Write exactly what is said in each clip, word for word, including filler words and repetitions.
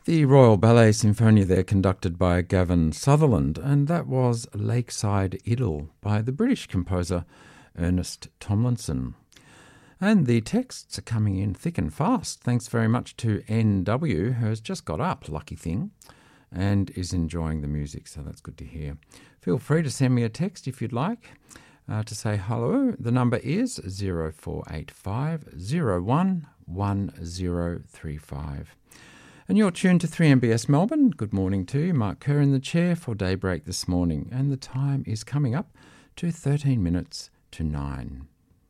The Royal Ballet Sinfonia there, conducted by Gavin Sutherland, and that was Lakeside Idyll by the British composer Ernest Tomlinson. And the texts are coming in thick and fast. Thanks very much to N W, who has just got up, lucky thing, and is enjoying the music, so that's good to hear. Feel free to send me a text if you'd like uh, to say hello. The number is zero four eight five zero one one zero three five. And you're tuned to three M B S Melbourne. Good morning to you. Mark Kerr in the chair for Daybreak this morning. And the time is coming up to thirteen minutes to nine.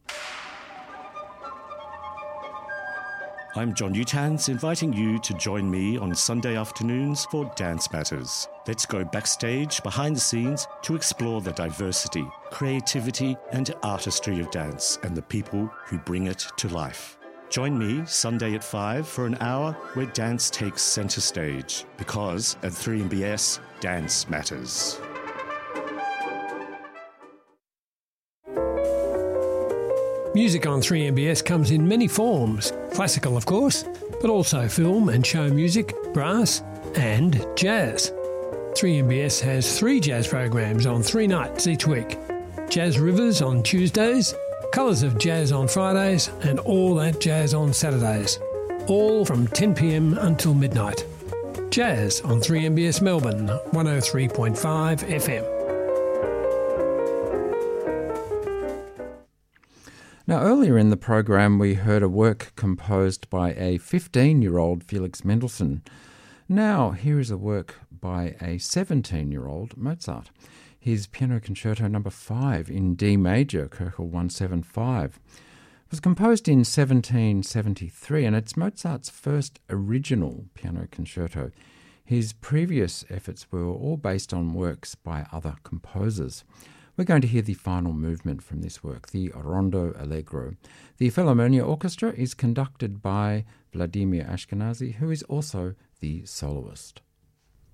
I'm John Utans, inviting you to join me on Sunday afternoons for Dance Matters. Let's go backstage, behind the scenes, to explore the diversity, creativity and artistry of dance and the people who bring it to life. Join me Sunday at five for an hour where dance takes centre stage, because at three M B S, dance matters. Music on three M B S comes in many forms. Classical, of course, but also film and show music, brass and jazz. three M B S has three jazz programs on three nights each week. Jazz Rivers on Tuesdays, Colours of Jazz on Fridays and All That Jazz on Saturdays. All from ten p.m. until midnight. Jazz on three M B S Melbourne, one oh three point five F M. Now, earlier in the program, we heard a work composed by a fifteen-year-old Felix Mendelssohn. Now, here is a work by a seventeen-year-old Mozart. His Piano Concerto Number five in D major, Köchel one seventy-five. It was composed in seventeen seventy-three, and it's Mozart's first original piano concerto. His previous efforts were all based on works by other composers. We're going to hear the final movement from this work, the Rondo Allegro. The Philharmonia Orchestra is conducted by Vladimir Ashkenazy, who is also the soloist.